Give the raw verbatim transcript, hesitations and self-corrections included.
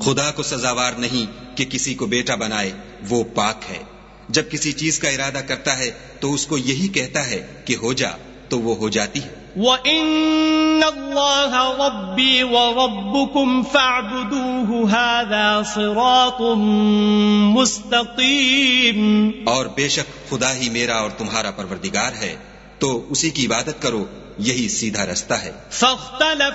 खुदा को सजावार नहीं कि किसी को बेटा बनाए, वो पाक है। जब किसी चीज का इरादा करता है तो उसको यही कहता है कि हो जा, तो वो हो जाती है। वइन्नल्लाह रब्बी व रब्बुकुम फअब्दूहु हाज़ा सिरातुम मुस्तकीम। और बेशक खुदा ही मेरा और तुम्हारा परवरदिगार है, तो उसी की इबादत करो, यही सीधा रास्ता है।